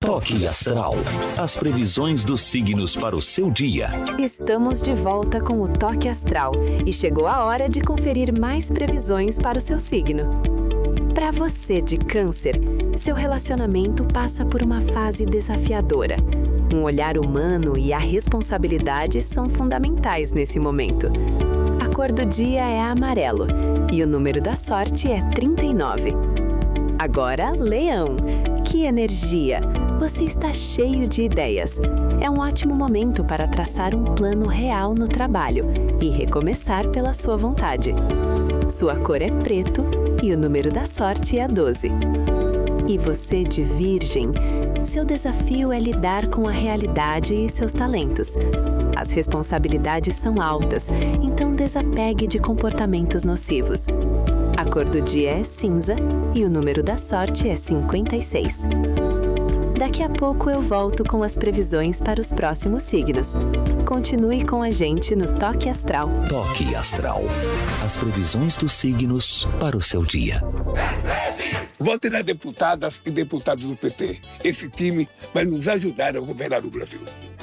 Toque Astral. As previsões dos signos para o seu dia. Estamos de volta com o Toque Astral e chegou a hora de conferir mais previsões para o seu signo. Para você de Câncer, seu relacionamento passa por uma fase desafiadora. Um olhar humano e a responsabilidade são fundamentais nesse momento. A cor do dia é amarelo e o número da sorte é 39. Agora, Leão. Que energia! Você está cheio de ideias. É um ótimo momento para traçar um plano real no trabalho e recomeçar pela sua vontade. Sua cor é preto e o número da sorte é 12. E você de Virgem? Seu desafio é lidar com a realidade e seus talentos. As responsabilidades são altas, então desapegue de comportamentos nocivos. A cor do dia é cinza e o número da sorte é 56. Daqui a pouco eu volto com as previsões para os próximos signos. Continue com a gente no Toque Astral. Toque Astral. As previsões dos signos para o seu dia. Vote nas deputadas e deputados do PT. Esse time vai nos ajudar a governar o Brasil.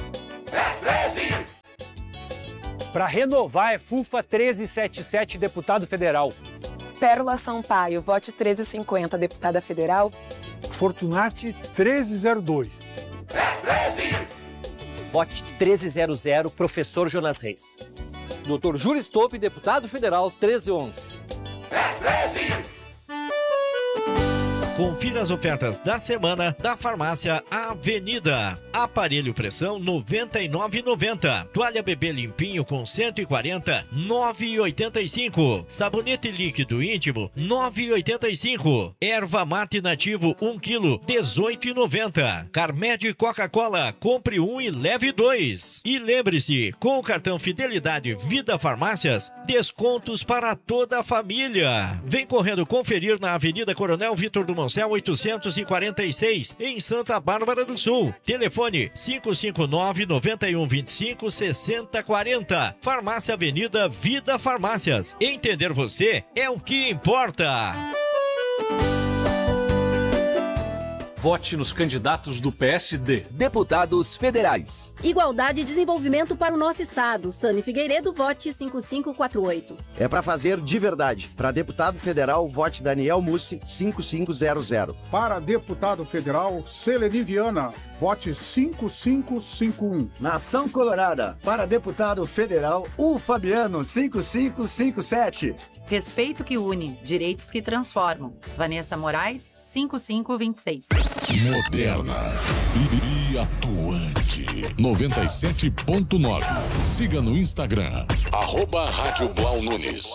Para renovar é FUFA 1377, deputado federal. Pérola Sampaio, vote 1350, deputada federal. Fortunati 1302. Vote 1300, professor Jonas Reis. Dr. Júlio Stope, deputado federal 1311. Confira as ofertas da semana da Farmácia Avenida. Aparelho pressão R$ 99,90. Toalha bebê limpinho com 140, R$ 9,85. Sabonete líquido íntimo, R$ 9,85. Erva mate nativo 1 kg, R$ 18,90. Carmed Coca-Cola, compre 1 e leve 2. E lembre-se, com o cartão Fidelidade Vida Farmácias, descontos para toda a família. Vem correndo conferir na Avenida Coronel Vitor do Moncel 846, em Santa Bárbara do Sul. Telefone 559-9125-6040. Farmácia Avenida Vida Farmácias. Entender você é o que importa. Vote nos candidatos do PSD. Deputados federais. Igualdade e desenvolvimento para o nosso estado. Sani Figueiredo, vote 5548. É para fazer de verdade. Para deputado federal, vote Daniel Mussi, 5500. Para deputado federal, Seleni Viana, vote 5551. Nação Colorada. Para deputado federal, o Fabiano, 5557. Respeito que une, direitos que transformam. Vanessa Moraes, 5526. Moderna e atuante. 97.9. Siga no Instagram. @Rádio Blau Nunes.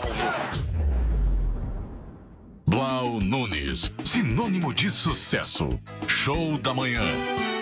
Blau Nunes, sinônimo de sucesso. Show da manhã.